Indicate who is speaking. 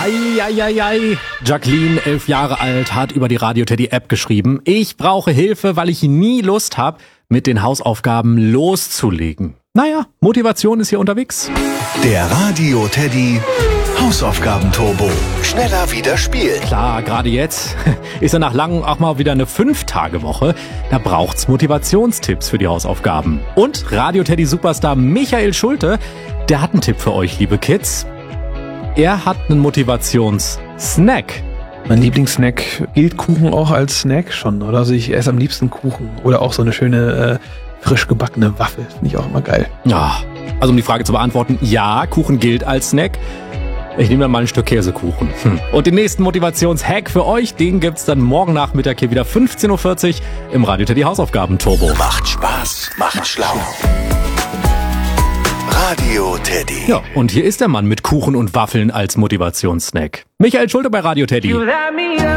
Speaker 1: Eieiei. Jacqueline, 11 Jahre alt, hat über die Radio Teddy App geschrieben: Ich brauche Hilfe, weil ich nie Lust habe, mit den Hausaufgaben loszulegen. Naja, Motivation ist hier unterwegs.
Speaker 2: Der Radio Teddy Hausaufgaben-Turbo. Schneller wieder spielen.
Speaker 1: Klar, gerade jetzt ist ja nach langem auch mal wieder eine 5-Tage-Woche. Da braucht's Motivationstipps für die Hausaufgaben. Und Radio Teddy Superstar Michael Schulte, der hat einen Tipp für euch, liebe Kids. Er hat einen Motivationssnack.
Speaker 3: Mein Lieblingssnack, gilt Kuchen auch als Snack schon, oder? Also ich esse am liebsten Kuchen oder auch so eine schöne frisch gebackene Waffel, finde ich auch immer geil.
Speaker 1: Ja, also um die Frage zu beantworten, ja, Kuchen gilt als Snack. Ich nehme dann mal ein Stück Käsekuchen. Und den nächsten Motivationshack für euch, den gibt's dann morgen Nachmittag hier wieder 15.40 Uhr im Radio Teddy Hausaufgaben Turbo.
Speaker 2: Macht Spaß, macht schlau. Radio Teddy.
Speaker 1: Ja, und hier ist der Mann mit Kuchen und Waffeln als Motivationssnack. Michael Schulte bei Radio Teddy.